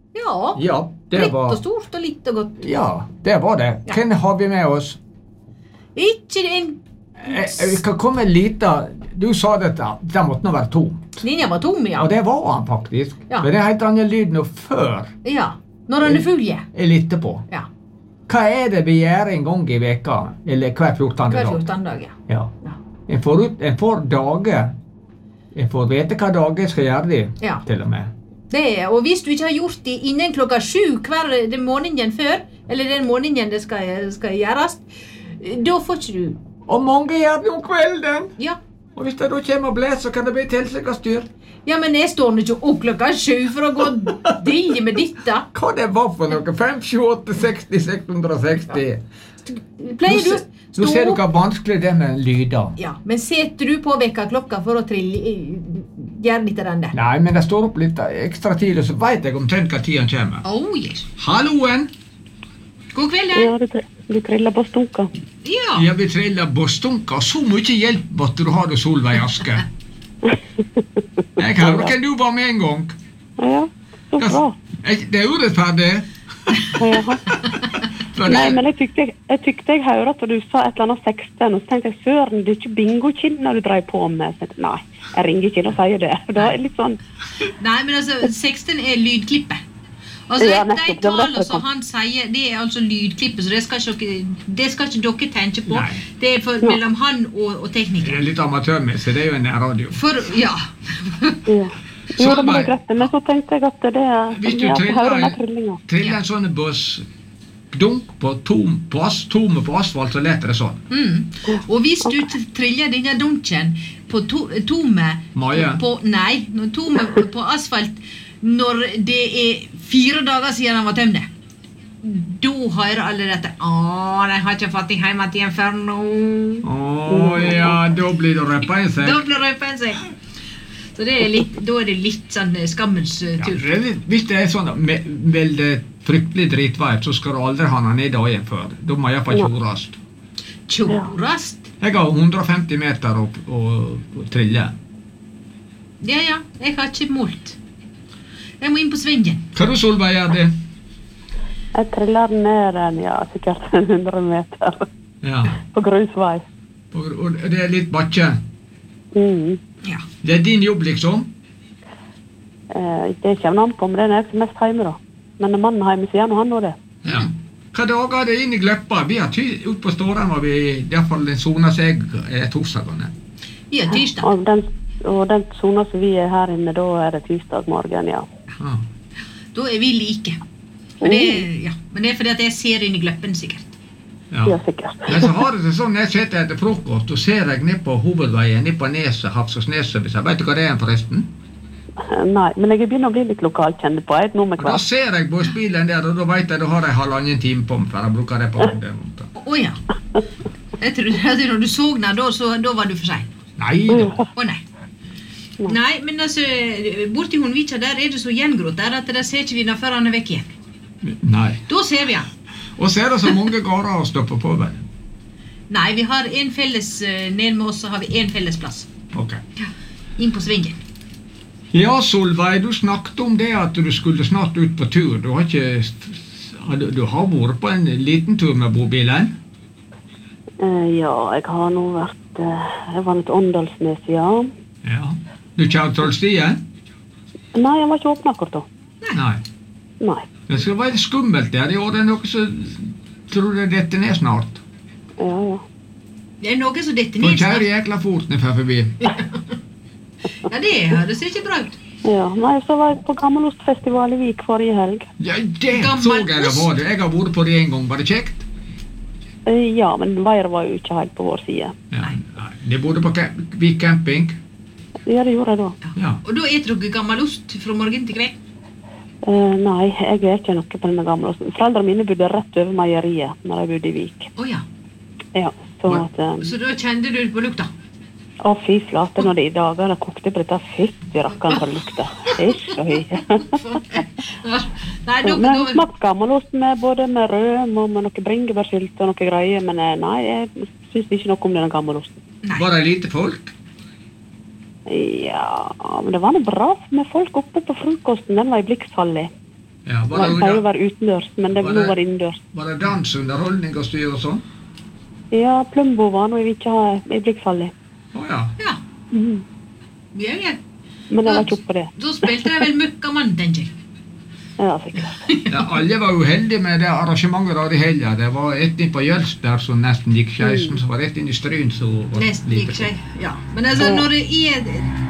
Ja, Ja, det Litt var... og stort og litt og godt. Ja, det var det. Ja. Hvem har vi med oss? Ikke en... Vi kan komme lite... Du sa dette, det måtte nå være tom. Linja var tom, ja. Og det var han faktisk. Ja. Men det er helt annen lyd nå før Ja, når han er full, ja. jeg lytter på. Ja, Hva er det vi gjør en gang i veka? Eller hver 14. hver dag? 14 dag, ja. Ja. Ja. En får dager. En får vite hva dager skal gjøre det, Ja. til og med. Det er, og hvis du ikke har gjort det innen klokka 7 hver den morgenen før, eller den morgenen det skal gjøres, da får ikke du... Og mange gjør det om kvelden. Ja, Og hvis det da kommer og blåser, så kan det bli tilsikkerstyr. ja, men jeg står nå ikke opp klokka 7 for å gå og dille med dette. Hva det var for noe? 5, 7, 8, 60, 660. Pleier du å Nå ser du stå hva opp? vanskelig det med lyder. Ja, men setter du på vekka klokka for å gjøre litt av den der? Nei, men det står opp litt ekstra tidlig, så vet jeg omtrent hva tiden kommer. Oh, yes. Halloen! God kveld, Ja, du triller bostunka. Ja. Jeg vil trille bostunka, og så mye hjelp måtte du ha da, Solveig Aske. Jeg hører hvem du var med en gang. Ja, så bra. Det er urettferdig. Jaha. For Nei, det, men jeg tykte jeg hørte at du sa et eller annet 16, og så tenkte jeg, søren, det er ikke bingo-kinn du dreier på med. Så jeg tenkte, nei, jeg ringer ikke inn og sier det. Da er det litt sånn, Nei, men altså, 16 er lydklippet. Altså, Ja, de nettopp, det var taler derfor som han sier, det er altså lydklippet, så det skal ikke dere tenke på. Nei. Det er for, mellom han og det teknikeren. er litt amatørmessig, det er jo en radio. For, ja. ja. Jo, det var greit, men så tenkte jeg at det er... Hvis du ja, så hører jeg triller trillinga. en sånn boss, dunk på tome på asfalt, så leter det sånn. Og hvis du triller denne dunken på tome Maja. Nei, tome på asfalt når det er 4 dager siden han var tømne, da hører alle dette. De har ikke fått deg hjemme igjen før nå. Ja, da blir det røppa i seg. Da blir det på en seg. Så det er litt, da er det litt sånn skammens Ja, tur. det er litt- hvis det er sånn veldig fryktelig dritvær, så skal du aldri ha den ned dagen før. Da må jeg få kjorast. Tjorast. Jeg har 150 meter å trille. Ja, jeg har ikke målt. Jeg må inn på svingen. Hva du, Solveig, gjør det? Jeg triller ned en, ja, sikkert 100 meter Ja. på grusvei. Og det er litt bakke. Ja. Det er din jobb, liksom? Det kommer an på, men det er jeg som er mest hjemme da. Men når mannen er hjemme, så gjør nå han nå det. Ja. Hva dager er det inn i Gleppa? Vi har ut på Ståren, var vi i hvert fall den sona seg torsdagene. Ja, tirsdag. Og den zonen som vi er her inne, da er det tirsdag morgen, ja. Ja. Da er vi like. Men det er fordi at jeg ser inn i gløppen, sikkert. Ja. Ja, sikkert. Men så har det seg sånn, jeg sitter etter frokost, og ser jeg ned på hovedveien, ned på Neset, Hafsåsneset, hvis jeg vet du hva det er forresten? Nei, men jeg begynner å bli litt lokalkjent på et nummer Og da kvart. ser jeg bussbilen der, og da vet jeg da har jeg 1,5 time på meg, for jeg bruker det på den måten. Åja. Jeg trodde at når du så den, da var du for sein. Nei da. Å nei. Nei, men altså, borti Hundvika der er det så gjengrått der at der ser ikke vi den før han er vekk igjen. Nei. Da ser vi han. Og så er det så mange gårder å stoppe på, vel? Nei, vi har en felles, ned med oss så har vi en felles plass. Ok. Inn på svingen. Ja, Solveig, du snakket om det at du skulle snart ut på tur. Du har ikke... Du har vært på en liten tur med bobilen? Ja, jeg har nå vært... Jeg var litt Åndalsnes, ja. Ja. Du kjører Trollstien? Nei, jeg var ikke åpnet akkurat da. Nei. Nei. Det skal være skummelt der. I år er det noe som tror det detter ned snart. Ja, ja. Det er noe som detter For ned kjære snart. jækla fort ned forbi. Ja, det høres ikke bra ut. Ja, nei, så var jeg på Gammelostfestival i Vik forrige helg. Ja, det Gammel så jeg det ost. var det. Jeg har vært på det en gang. Var det kjekt? Ja, men været var jo ikke helt på vår side. Ja. Nei. Det bodde på Vik camping. Ja, det gjorde jeg da. Ja. Og da eter dere gammel ost fra morgen til kveld? Nei, jeg er ikke noe på denne Gammelosten. Foreldrene mine bodde rett over meieriet når jeg bodde i Vik. Åja. Ja, så at... Så da kjente du på lukta? Å, fy flate, når det i dagene kokte på dette fytti rakkeren for lukta. Ish og hy. Nei, Men jeg har smakt gammelost med både med røm og med noe bringebærsylt og noe greier, men nei, jeg synes ikke noe om denne gammelosten. Nei. Var det lite folk? Ja, men det var noe bra med folk oppe på frokosten, den var i blikkshallig. Ja, Det pleier å være utendørs, men Var nå det- var det innendørs. Var det dans, underholdning og styr og sånn? Ja, Plumbo var noe jeg vil ikke ha øyeblikksfall i. Åja. Ja, Mhm. ja. Men jeg var ikke oppe på det. Da spilte jeg vel Møkkamann, tenker jeg. Ja, sikkert. Ja, alle var uheldige med det arrangementet der i helga. Det var et inn på Jølsberg som nesten gikk skeis, så var det et inn i Stryn som var Nesten like gikk seg. Ja. Men altså, når det er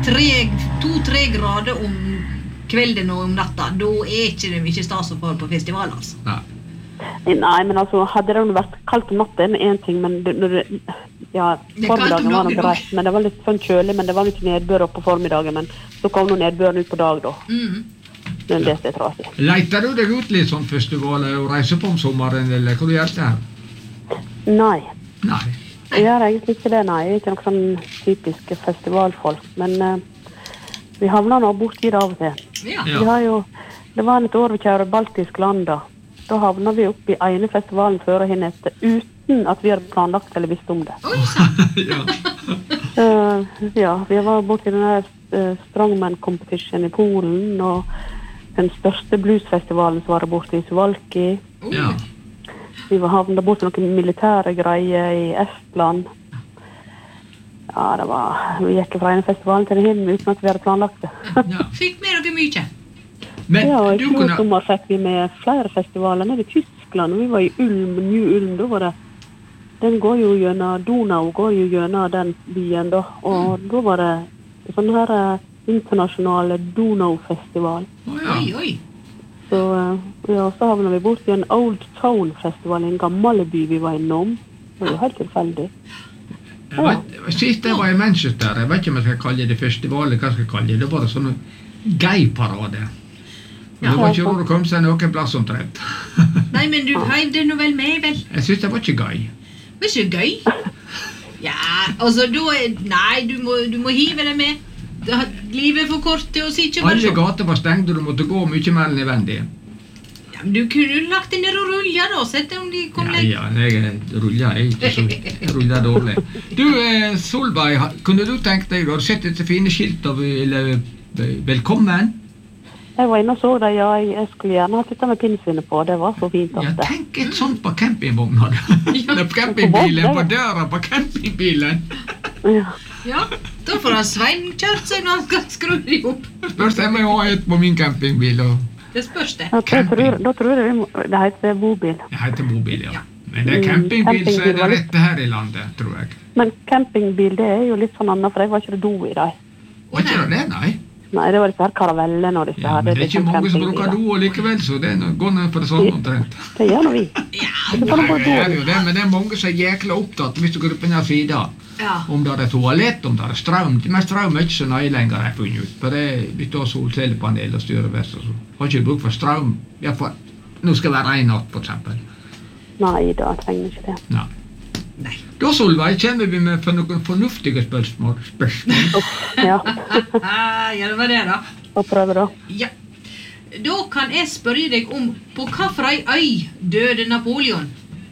2-3 grader om kvelden og om natta, da er ikke det mye stas å få på festival, altså. Nei. Nei, men altså, hadde det vært kaldt om natta, er en ting, men når det, ja, Det er kaldt om formiddagen var dagen noe greit, men det var litt sånn kjølig, men det var litt nedbør opp på formiddagen, men så kom noe nedbøren ut på dag da. Mm. Det er det som er trasig. Leiter du deg ut litt sånn festivaler og reiser på om sommeren, eller hva du gjør det her? Nei, Nei. jeg gjør egentlig ikke det, nei. Jeg er ikke noen sånn typiske festivalfolk, men vi havner nå borti det av og til. Ja. Ja. Vi har jo, det var et år vi kjører baltisk landa. Da havner vi opp i ene festivalen før og hinne etter, uten at vi hadde planlagt eller visst om det. Oi, sant. Ja. Ja, vi var borti denne Strongman Competition i Polen, og den største bluesfestivalen som var borte i Suwalki. Ja. Vi var havnet borti noen militære greier i Estland. Ja, det var, vi gikk fra ene festivalen til den hinne uten at vi hadde planlagt det. Ja. Fikk med dere mye. Men Ja, og i du fjor kunne sommer fikk vi med flere festivaler nede i Tyskland, og vi var i Ulm, New Ulm, da var det, den går jo gjennom, Donau går jo gjennom den byen da, og da var det sånn her internasjonale Donau-festival. Å, ja. Oi, oi. Så, ja, så havnet vi bort i en Old Town-festival i en gammel by vi var innom. Det var jo helt tilfeldig. Sist jeg var i Manchester, jeg vet ikke om jeg skal kalle det festival, eller hva jeg skal kalle det, det var sånne gay-parade. Ja. Det var ikke råd å komme seg noen plass omtrent. Nei, men du heiv det nå vel med, vel? Jeg synes det var ikke gøy. Det var ikke gøy. Ja, altså, da er... Nei, du må hive det med. Livet er for kort til å si ikke bare Alle sånn. gater var stengt, og du måtte gå mye mer enn nødvendig. Ja, men du kunne jo lagt det ned og rulla da, sett om de kom Ja, ja, jeg ruller ikke så jeg ruller dårlig. Du, Solveig, kunne du tenkt deg, du har sett dette fine skiltet, eller velkommen? Jeg var inne og så det, ja, jeg skulle gjerne ha sittet med pinnsvinnet på, det var så fint Ja, at det. tenk et sånt på campingvognen. På campingbilen, på døra på campingbilen. Ja. Ja, da får han Svein kjørt seg når han skal skru de opp. Spørs jeg må ha et på min campingbil, og Det spørs det. Da tror jeg det heter bobil. jeg heter mobil, ja. Men det er campingbil, så er det rett her i landet, tror jeg. Men campingbil, det er jo litt sånn annet, for jeg var ikke det do i det. Var ikke det, nei? Nei, det var disse her karavellene og disse Ja, her. men det er ikke liksom mange som bruker campingbiler. do likevel, så det går ned for det sånn omtrent. Det gjør nå vi. Ja, Det er bare Det er do. jo det, men det er mange som er jækla opptatt, hvis du går på denne siden, ja. om det er toalett, om det er strøm. Men strøm er ikke så nøye lenger, har jeg funnet ut. For det hvis du har solcellepanel og styreverk, så har ikke bruk for strøm. I hvert fall, nå skal det være en natt, for eksempel. Nei, da trenger vi ikke det. Nei. Nei. Da, Solveig, kommer vi med for noen fornuftige spørsmål. Ja, Ja, det var det da. og prøve da. Ja. Da kan jeg spørre deg om på hvilken øy døde Napoleon?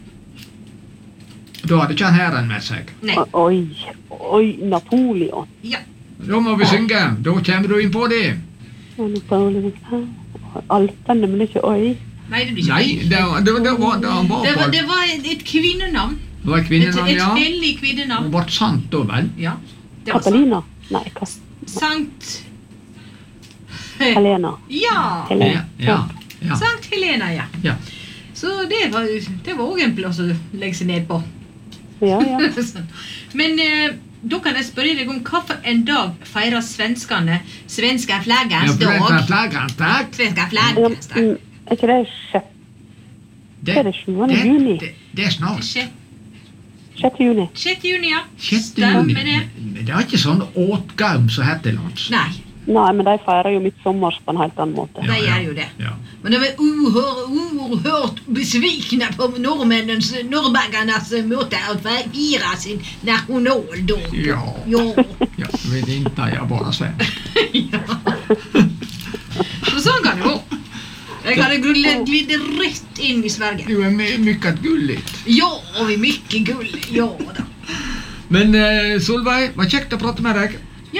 Da hadde ikke han hæren med seg. Nei. Oi, Napoleon. Ja. Da må vi synge. Da kommer du inn på det. Napoleon. Alpene, men ikke oi. Nei, det blir ikke Nei, det. det var han var på. Det var et kvinnenavn. Det var Et kvinnenavn, ja. hellig Det kvinnenavn. ble sant da, vel? Ja. Det var sant. Katalina? Nei, Sankt... Helena. Ja. Helena. Ja. Sankt Helena, ja. Ja. Så det var også en plass å legge seg ned på. Ja, ja. Men da kan jeg spørre deg om hvilken en dag feirer svenskene svenska flaggans dag? Flaggans dag. Svenska Ja, flaggans dag. Er ikke det 6. Er det 7. juni? Det er snart. 6. juni. 6. juni, ja. 6. Stemmer juni. det. Men det er ikke sånn åtgaum som heter lands. Nei, Nei, men de feirer jo midtsommers på en helt annen måte. de gjør jo det. Ja. Men de er oerhört besvikne på nordbaggernes måte å feire sin nasjonaldag. Ja. Ja. Ja, vi inte jag bara svensk. Så sånn kan det gå. Jeg hadde glidd rett inn i Sverige. Du är mycket gulligt. Ja, vi er mye gull. Ja da. Men Solveig, var kjekt å prate med deg. Ja,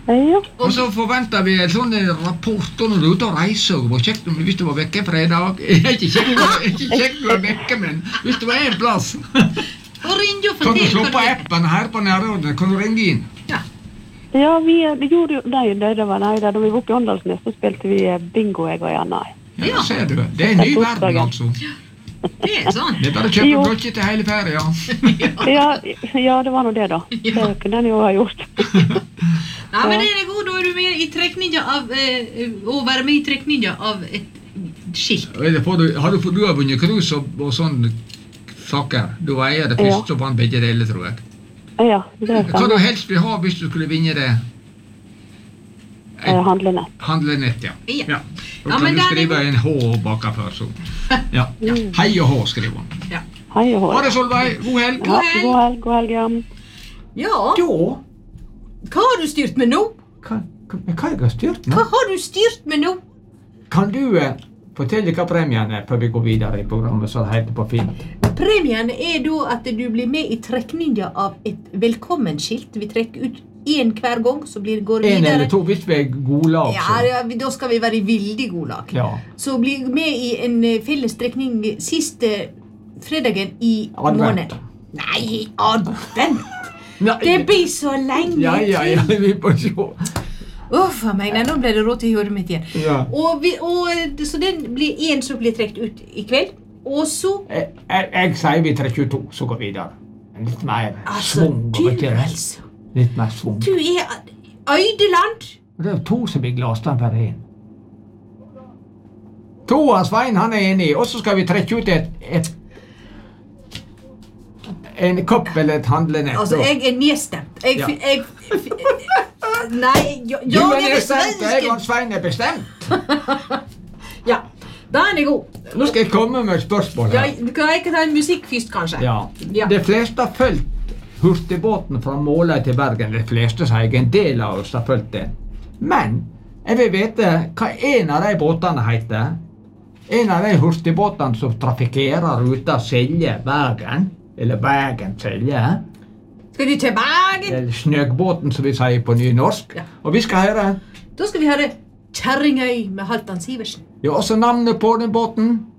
Ja. Og så forventer vi en sånn rapport når du er ute og reiser, og hvor kjekt hvis du var vekke fredag. Ikke kjekt du var vekke, men hvis du var en plass. Og ring og Kan du fortell slå hva på du appen her på nærrådet, kan du ringe inn? Ja, det gjorde jo, det var nei, da vi var oppe i Åndalsnes, så spilte vi bingo, jeg og Janne. Ja, ser du. Det er en ny verden, altså. Det er sånn. Det er bare å kjøpe blokket til hele ferie, Ja, det var nå det da. Det kunne den jo ha gjort. Nei, men det er god, da er du med i trekninga av, å være med i trekninga av et skilt. Du har vunnet krus og sånne saker. Du eier det første som vant begge deler, tror jeg. Ja, det er Hva du helst vil ha hvis du skulle vinne det? Handlenett. Handlenett, ja. Ja. Da kan du skrive en H baka før, så. Ja. Hei og H, skriver hun. Ja. Hei og hå. Ha det, Solveig. God helg. God helg, ja. Ja, hva har du styrt med nå? Hva jeg har styrt Hva har du styrt med nå? Kan du fortelle hva premien er før vi går videre i programmet, så det heter på fint? Premien er da at du blir med i trekninga av et velkommenskilt. Vi trekker ut en hver gang, så går videre. En eller to, hvis vi er god lag. Ja, da skal vi være i veldig god lag. Ja. Så blir med i en felles trekning siste fredagen i måneden. Nei, advent! Det blir så lenge til. Ja, vi får se. Uff, meg, nei, nå ble det råd til hodet mitt igjen. Ja. Så den blir en som blir trekt ut i kveld. Og så... Jeg sier vi trekker 2, så går vi videre. Litt mer svung. Litt mer svung. Du er Øydeland. Det er 2 som blir glasstand per 1. 2 av Svein, han er enig. Og så skal vi trekke ut en kopp eller et handlenett. Altså, jeg er nedstemt. Nei, du er nedstemt, og jeg og Svein er bestemt. Ja, da er det god. Nå skal jeg komme med et spørsmål her. Kan jeg ikke ta en musikk først, kanskje? Ja. De fleste har følt hurtigbåten fra Måløy til Bergen. De fleste sier jeg, en del av oss har følt det. Men jeg vil vite hva en av de båtene heter. En av de hurtigbåtene som trafikerer ruta Selje-Bergen. Eller Bergen-Selje. Skal du til Bergen? Eller Snøgbåten, som vi sier på nynorsk. Ja. Og vi skal høre... Da skal vi høre Kjerringøy med Halvdan Sivertsen. Ja, også navnet på den båten.